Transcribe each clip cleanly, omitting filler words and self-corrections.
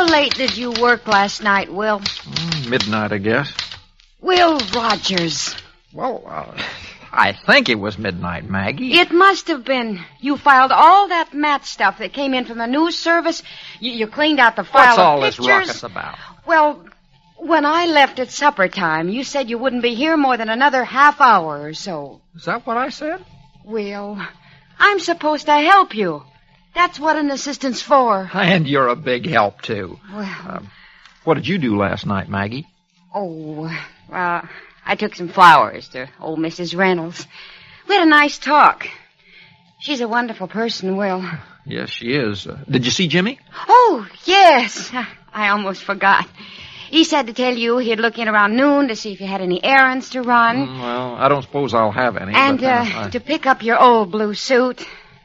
late did you work last night, Will? Midnight, I guess. Will Rogers. Well, I think it was midnight, Maggie. It must have been. You filed all that mat stuff that came in from the news service. You cleaned out the file What's all of this pictures. ruckus about? Well, when I left at supper time, you said you wouldn't be here more than another half hour or so. Is that what I said? Will, I'm supposed to help you. That's what an assistant's for. And you're a big help, too. Well... what did you do last night, Maggie? I took some flowers to old Mrs. Reynolds. We had a nice talk. She's a wonderful person, Will. Yes, she is. Did you see Jimmy? Oh, yes. I almost forgot. He said to tell you he'd look in around noon to see if you had any errands to run. Well, I don't suppose I'll have any. And but, to pick up your old blue suit.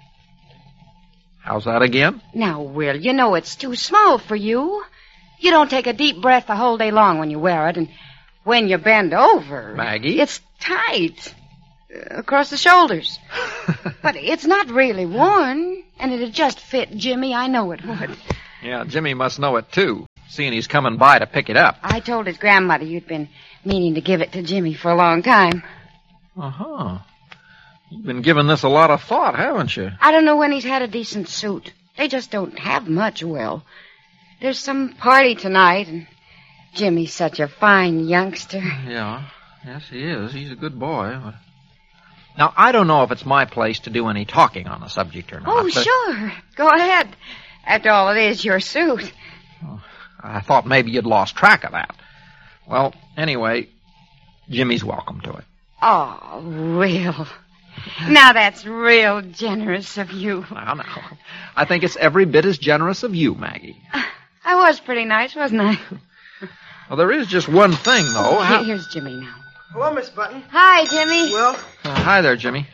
How's that again? Now, Will, you know it's too small for you. You don't take a deep breath the whole day long when you wear it, and when you bend over... Maggie? It's tight. Across the shoulders. But it's not really worn, and it'd just fit Jimmy. I know it would. Yeah, Jimmy must know it, too, seeing he's coming by to pick it up. I told his grandmother you'd been meaning to give it to Jimmy for a long time. Uh-huh. You've been giving this a lot of thought, haven't you? I don't know when he's had a decent suit. They just don't have much, Will. There's some party tonight, and Jimmy's such a fine youngster. Yeah, yes, he is. He's a good boy. But... Now, I don't know if it's my place to do any talking on the subject or not. Oh, sure. Go ahead. After all, it is your suit. Oh, I thought maybe you'd lost track of that. Well, anyway, Jimmy's welcome to it. Oh, Will. Now that's real generous of you. No. I think it's every bit as generous of you, Maggie. I was pretty nice, wasn't I? Well, there is just one thing, though. Here's Jimmy now. Hello, Miss Button. Hi, Jimmy. Will? Hi there, Jimmy.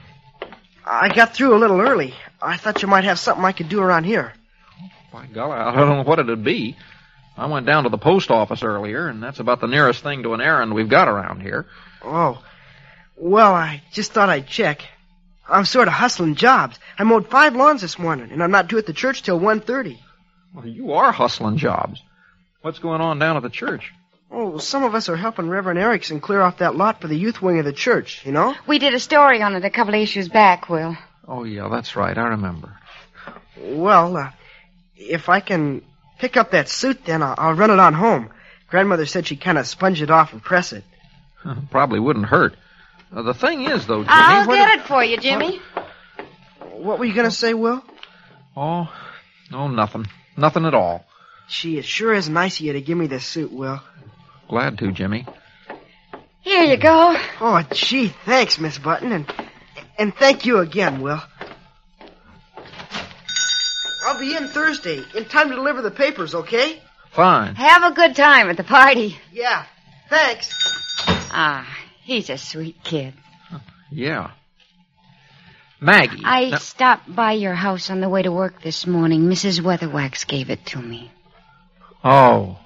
I got through a little early. I thought you might have something I could do around here. By golly, I don't know what it'd be. I went down to the post office earlier, and that's about the nearest thing to an errand we've got around here. Oh. Well, I just thought I'd check. I'm sort of hustling jobs. I mowed 5 lawns this morning, and I'm not due at the church till 1:30. Well, you are hustling jobs. What's going on down at the church? Oh, some of us are helping Reverend Erickson clear off that lot for the youth wing of the church, you know? We did a story on it a couple of issues back, Will. Oh, yeah, that's right. I remember. Well, if I can pick up that suit, then I'll run it on home. Grandmother said she'd kind of sponge it off and press it. Probably wouldn't hurt. The thing is, though, Jimmy... I'll get it for you, Jimmy. What were you going to say, Will? Oh, nothing. Nothing at all. Gee, it sure is nice of you to give me this suit, Will. Glad to, Jimmy. Here you go. Oh, gee, thanks, Miss Button, and thank you again, Will. I'll be in Thursday, in time to deliver the papers, okay? Fine. Have a good time at the party. Yeah, thanks. He's a sweet kid. Yeah. Maggie. I stopped by your house on the way to work this morning. Mrs. Weatherwax gave it to me. Oh.